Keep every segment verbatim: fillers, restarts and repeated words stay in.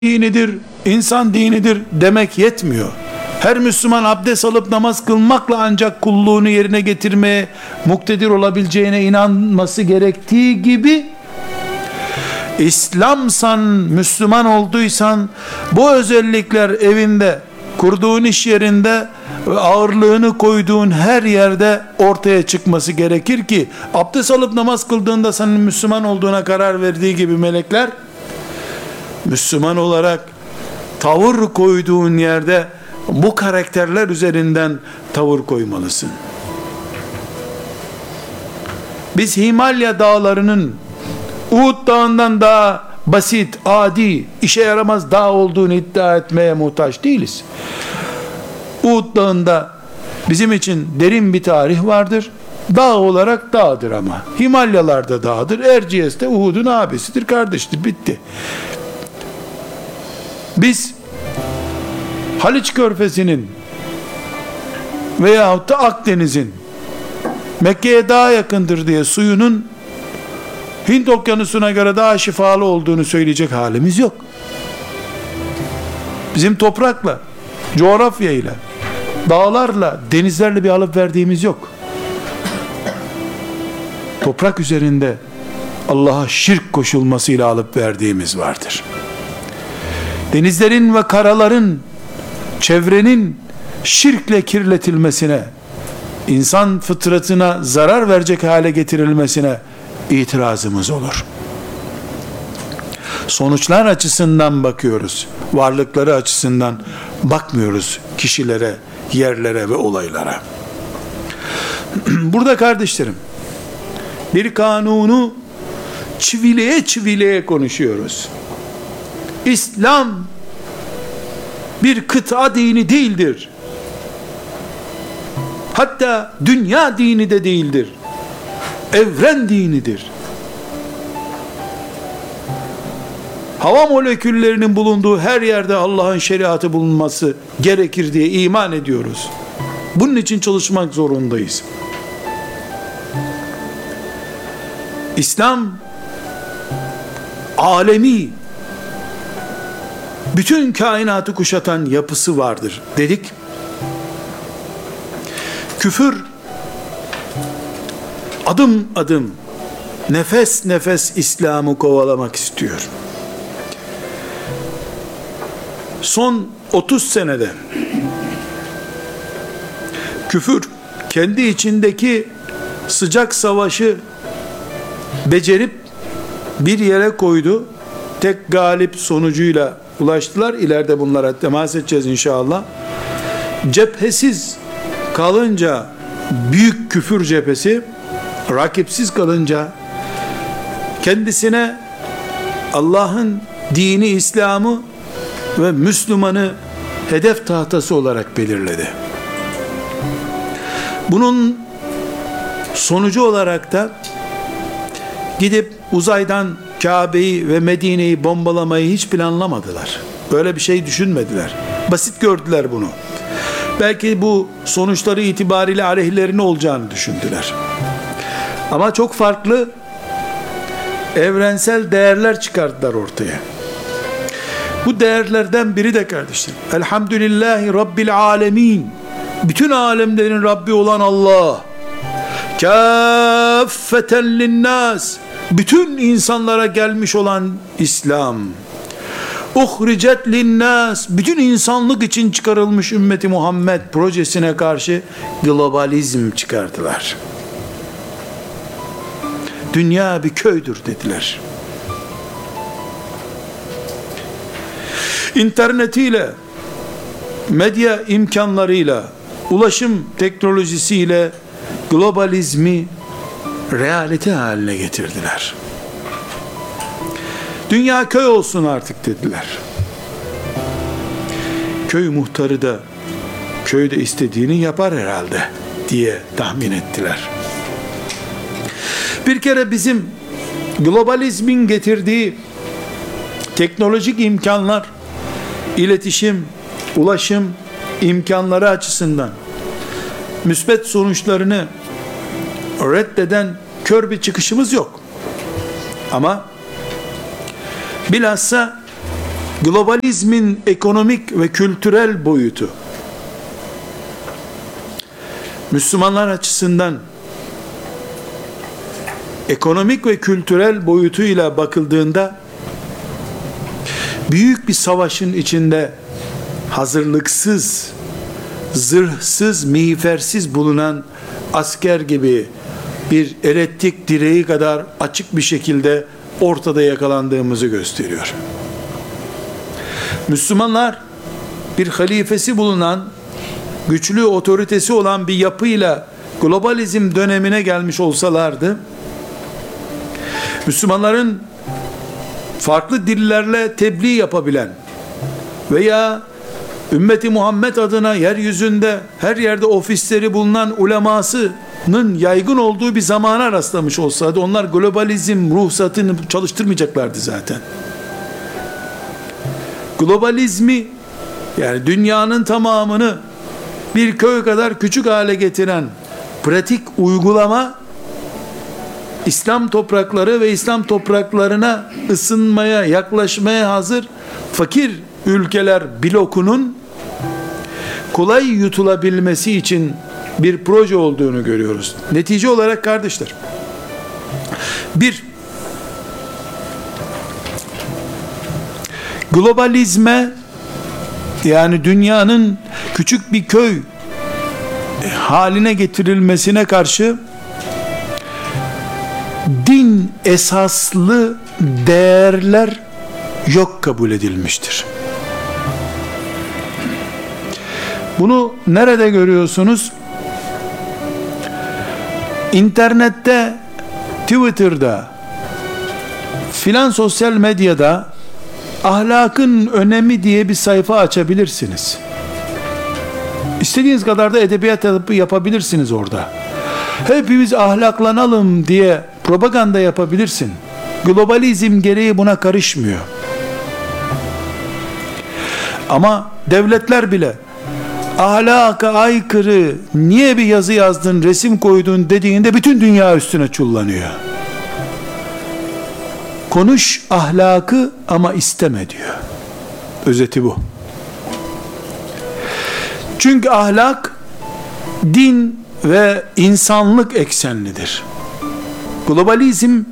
dinidir, insan dinidir demek yetmiyor. Her Müslüman abdest alıp namaz kılmakla ancak kulluğunu yerine getirmeye muktedir olabileceğine inanması gerektiği gibi, İslamsan, Müslüman olduysan, bu özellikler evinde, kurduğun iş yerinde ve ağırlığını koyduğun her yerde ortaya çıkması gerekir ki, abdest alıp namaz kıldığında senin Müslüman olduğuna karar verdiği gibi melekler, Müslüman olarak tavır koyduğun yerde bu karakterler üzerinden tavır koymalısın. Biz Himalya dağlarının Uhud dağından daha basit, adi, işe yaramaz dağ olduğunu iddia etmeye muhtaç değiliz. Uhud dağında bizim için derin bir tarih vardır. Dağ olarak dağdır ama. Himalyalarda dağdır. Erciyes de Uhud'un abisidir, kardeştir. Bitti. Biz Haliç Körfezi'nin veyahut da Akdeniz'in Mekke'ye daha yakındır diye suyunun Hint Okyanusu'na göre daha şifalı olduğunu söyleyecek halimiz yok. Bizim toprakla, coğrafyayla, dağlarla, denizlerle bir alıp verdiğimiz yok. Toprak üzerinde Allah'a şirk koşulmasıyla alıp verdiğimiz vardır. Denizlerin ve karaların, çevrenin şirkle kirletilmesine, insan fıtratına zarar verecek hale getirilmesine itirazımız olur. Sonuçlar açısından bakıyoruz. Varlıkları açısından bakmıyoruz kişilere, yerlere ve olaylara. Burada kardeşlerim, bir kanunu çivileye çivileye konuşuyoruz. İslam bir kıta dini değildir. Hatta dünya dini de değildir. Evren dinidir. Hava moleküllerinin bulunduğu her yerde Allah'ın şeriatı bulunması gerekir diye iman ediyoruz. Bunun için çalışmak zorundayız. İslam alemi, bütün kainatı kuşatan yapısı vardır dedik. Küfür adım adım, nefes nefes İslam'ı kovalamak istiyor. Son otuz senede küfür kendi içindeki sıcak savaşı becerip bir yere koydu. Tek galip sonucuyla ulaştılar. İleride bunlara temas edeceğiz inşallah. Cephesiz kalınca büyük küfür cephesi, rakipsiz kalınca kendisine Allah'ın dini, İslam'ı ve Müslüman'ı hedef tahtası olarak belirledi. Bunun sonucu olarak da gidip uzaydan Kabe'yi ve Medine'yi bombalamayı hiç planlamadılar. Böyle bir şey düşünmediler. Basit gördüler bunu. Belki bu sonuçları itibariyle aleyhlerine olacağını düşündüler. Ama çok farklı evrensel değerler çıkarttılar ortaya. Bu değerlerden biri de kardeşlerim, Elhamdülillahi Rabbil Alemin, bütün alemlerin Rabbi olan Allah, kâffeten linnâs, bütün insanlara gelmiş olan İslam, uhricet linnâs, bütün insanlık için çıkarılmış ümmeti Muhammed projesine karşı globalizm çıkardılar. Dünya bir köydür dediler. İnternetiyle, medya imkanlarıyla, ulaşım teknolojisiyle globalizmi realite haline getirdiler. Dünya köy olsun artık dediler. Köy muhtarı da köyde istediğini yapar herhalde diye tahmin ettiler. Bir kere bizim globalizmin getirdiği teknolojik imkanlar, iletişim, ulaşım imkanları açısından müsbet sonuçlarını reddeden kör bir çıkışımız yok. Ama bilhassa Globalizmin ekonomik ve kültürel boyutu, Müslümanlar açısından ekonomik ve kültürel boyutuyla bakıldığında büyük bir savaşın içinde hazırlıksız, zırhsız, miğfersiz bulunan asker gibi bir elektrik direği kadar açık bir şekilde ortada yakalandığımızı gösteriyor. Müslümanlar bir halifesi bulunan, güçlü otoritesi olan bir yapıyla globalizm dönemine gelmiş olsalardı, Müslümanların farklı dillerle tebliğ yapabilen veya ümmeti Muhammed adına yeryüzünde her yerde ofisleri bulunan ulemasının yaygın olduğu bir zamana rastlamış olsaydı, onlar globalizm ruhsatını çalıştırmayacaklardı zaten. Globalizmi, yani dünyanın tamamını bir köy kadar küçük hale getiren pratik uygulama, İslam toprakları ve İslam topraklarına ısınmaya, yaklaşmaya hazır fakir ülkeler blokunun kolay yutulabilmesi için bir proje olduğunu görüyoruz. Netice olarak kardeşler, bir, globalizme, yani dünyanın küçük bir köy haline getirilmesine karşı din esaslı değerler yok kabul edilmiştir. Bunu nerede görüyorsunuz? İnternette, Twitter'da, filan sosyal medyada ahlakın önemi diye bir sayfa açabilirsiniz. İstediğiniz kadar da edebiyat yapabilirsiniz orada. Hepimiz ahlaklanalım diye propaganda yapabilirsin. Globalizm gereği buna karışmıyor. Ama devletler bile ahlaka aykırı niye bir yazı yazdın, resim koydun dediğinde bütün dünya üstüne çullanıyor. Konuş ahlakı ama isteme diyor. Özeti bu. Çünkü ahlak din ve insanlık eksenlidir. Globalizm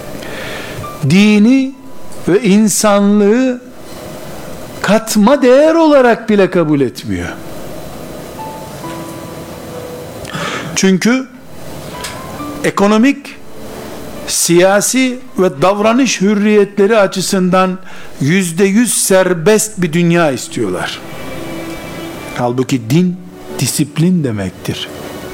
dini ve insanlığı katma değer olarak bile kabul etmiyor. Çünkü ekonomik, siyasi ve davranış hürriyetleri açısından yüzde yüz serbest bir dünya istiyorlar. Halbuki din disiplin demektir.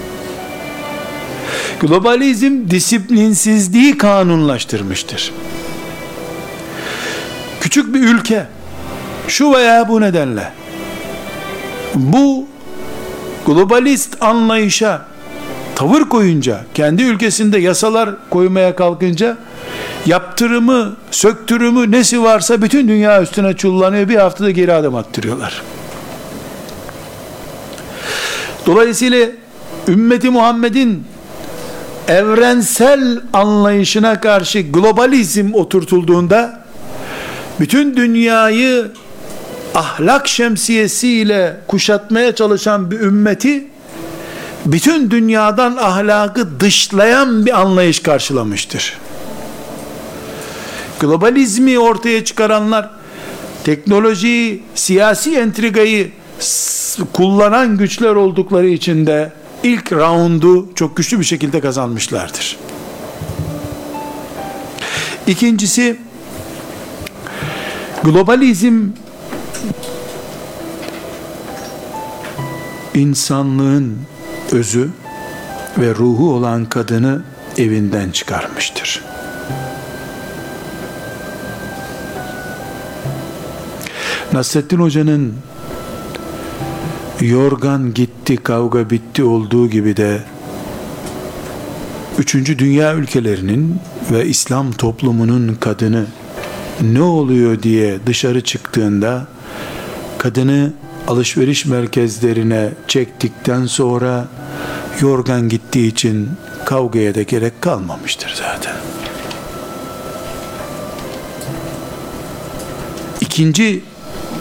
Globalizm disiplinsizliği kanunlaştırmıştır. Küçük bir ülke şu veya bu nedenle bu globalist anlayışa tavır koyunca, kendi ülkesinde yasalar koymaya kalkınca, yaptırımı, söktürümü nesi varsa bütün dünya üstüne çullanıyor, bir haftada geri adım attırıyorlar. Dolayısıyla ümmeti Muhammed'in evrensel anlayışına karşı globalizm oturtulduğunda, bütün dünyayı ahlak şemsiyesiyle kuşatmaya çalışan bir ümmeti, bütün dünyadan ahlakı dışlayan bir anlayış karşılamıştır. Globalizmi ortaya çıkaranlar, teknolojiyi, siyasi entrigayı kullanan güçler oldukları için de ilk raundu çok güçlü bir şekilde kazanmışlardır. İkincisi, globalizm insanlığın özü ve ruhu olan kadını evinden çıkarmıştır. Nasrettin Hoca'nın yorgan gitti, kavga bitti olduğu gibi de üçüncü dünya ülkelerinin ve İslam toplumunun kadını ne oluyor diye dışarı çıktığında, kadını alışveriş merkezlerine çektikten sonra yorgan gittiği için kavgaya da gerek kalmamıştır zaten. İkinci